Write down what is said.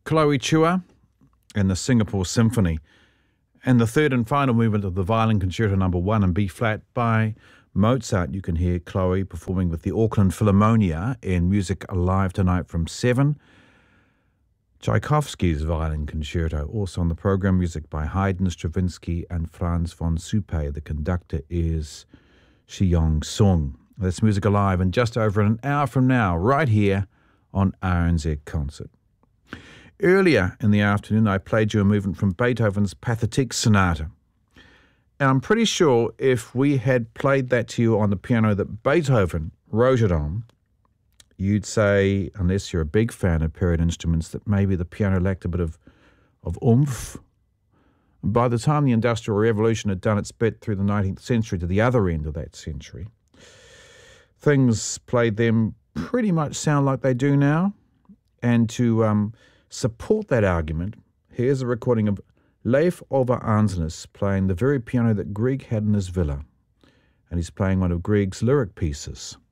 Chloe Chua and the Singapore Symphony, and the third and final movement of the Violin Concerto No. 1 in B-flat by Mozart. You can hear Chloe performing with the Auckland Philharmonia in Music Alive tonight from 7. Tchaikovsky's Violin Concerto, also on the program, music by Haydn, Stravinsky and Franz von Suppé. The conductor is Shi-Yong Sung. That's Music Alive in just over an hour from now, right here on RNZ Concert. Earlier in the afternoon, I played you a movement from Beethoven's Pathetique Sonata. And I'm pretty sure if we had played that to you on the piano that Beethoven wrote it on, you'd say, unless you're a big fan of period instruments, that maybe the piano lacked a bit of oomph. By the time the Industrial Revolution had done its bit through the 19th century to the other end of that century, things played them pretty much sound like they do now. And to support that argument, here's a recording of Leif Ove Ansnes playing the very piano that Grieg had in his villa. And he's playing one of Grieg's lyric pieces.